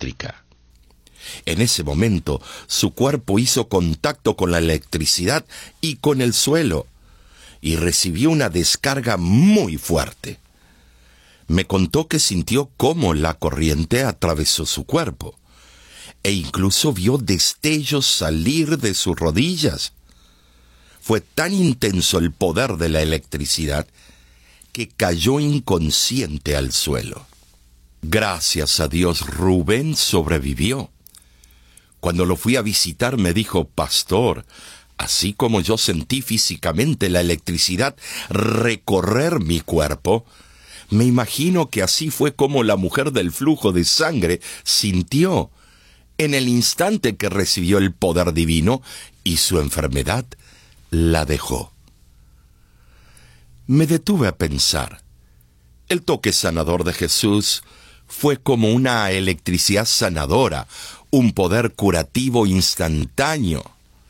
eléctrica. En ese momento, su cuerpo hizo contacto con la electricidad y con el suelo, y recibió una descarga muy fuerte. Me contó que sintió cómo la corriente atravesó su cuerpo, e incluso vio destellos salir de sus rodillas. Fue tan intenso el poder de la electricidad que cayó inconsciente al suelo. Gracias a Dios, Rubén sobrevivió. Cuando lo fui a visitar me dijo: «Pastor, así como yo sentí físicamente la electricidad recorrer mi cuerpo, me imagino que así fue como la mujer del flujo de sangre sintió en el instante que recibió el poder divino y su enfermedad la dejó». Me detuve a pensar. El toque sanador de Jesús fue como una electricidad sanadora, un poder curativo instantáneo.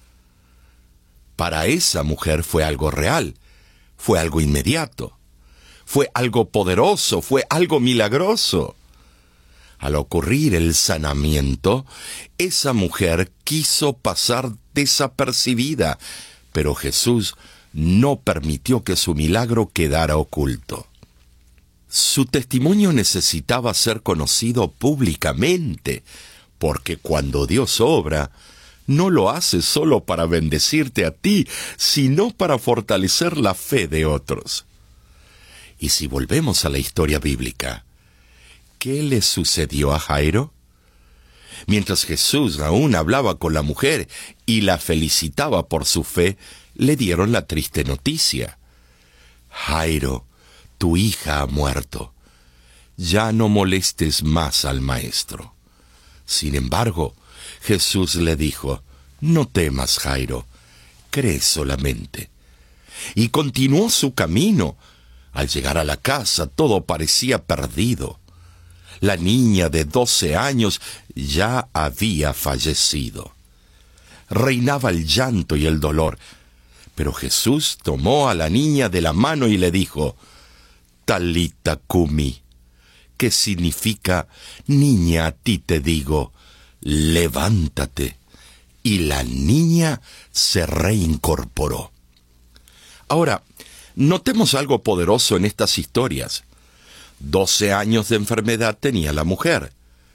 Para esa mujer fue algo real, fue algo inmediato, fue algo poderoso, fue algo milagroso. Al ocurrir el sanamiento, esa mujer quiso pasar desapercibida, pero Jesús no permitió que su milagro quedara oculto. Su testimonio necesitaba ser conocido públicamente, porque cuando Dios obra, no lo hace solo para bendecirte a ti, sino para fortalecer la fe de otros. Y si volvemos a la historia bíblica, ¿qué le sucedió a Jairo? Mientras Jesús aún hablaba con la mujer y la felicitaba por su fe, le dieron la triste noticia: «Jairo, tu hija ha muerto. Ya no molestes más al maestro». Sin embargo, Jesús le dijo: «No temas, Jairo, cree solamente». Y continuó su camino. Al llegar a la casa, todo parecía perdido. La niña de 12 años ya había fallecido. Reinaba el llanto y el dolor, pero Jesús tomó a la niña de la mano y le dijo: «Talita cumi», que significa: «Niña, a ti te digo, levántate». Y la niña se reincorporó. Ahora, notemos algo poderoso en estas historias. 12 años de enfermedad tenía la mujer.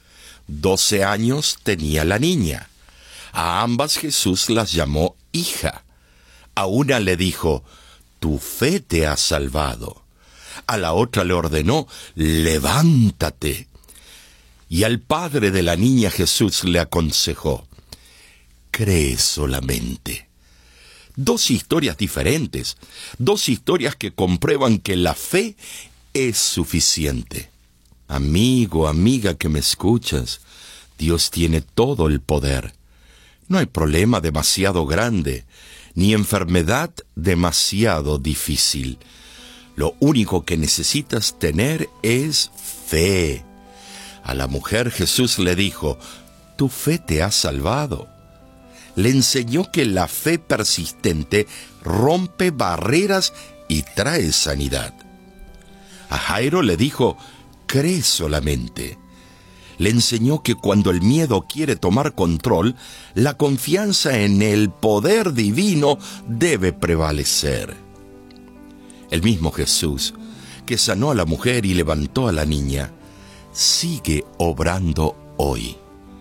12 años tenía la niña. A ambas Jesús las llamó hija. A una le dijo: «Tu fe te ha salvado». A la otra le ordenó: «Levántate». Y al padre de la niña Jesús le aconsejó: «Cree solamente». Dos historias diferentes, dos historias que comprueban que la fe es suficiente. Amigo, amiga que me escuchas, Dios tiene todo el poder. No hay problema demasiado grande, ni enfermedad demasiado difícil. Lo único que necesitas tener es fe. A la mujer Jesús le dijo: «Tu fe te ha salvado». Le enseñó que la fe persistente rompe barreras y trae sanidad. A Jairo le dijo: «Cree solamente». Le enseñó que cuando el miedo quiere tomar control, la confianza en el poder divino debe prevalecer. El mismo Jesús, que sanó a la mujer y levantó a la niña, sigue obrando hoy.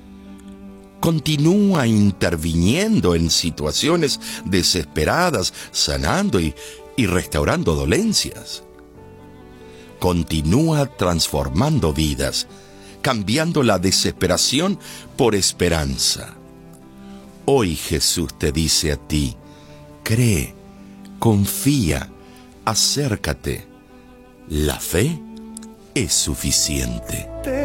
Continúa interviniendo en situaciones desesperadas, sanando y restaurando dolencias. Continúa transformando vidas, cambiando la desesperación por esperanza. Hoy Jesús te dice a ti: cree, confía, acércate. La fe es suficiente.